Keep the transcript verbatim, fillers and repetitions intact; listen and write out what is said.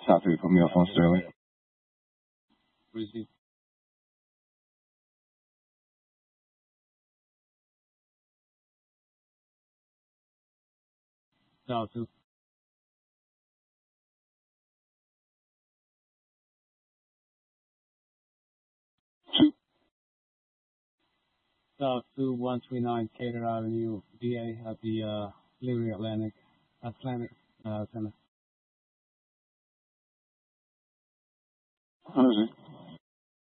Stop three, put me off on Sterling. Receive. South two. Two. South two one three nine Cater Avenue, D A at the uh, Leary Atlantic Atlantic uh, Center. Understood.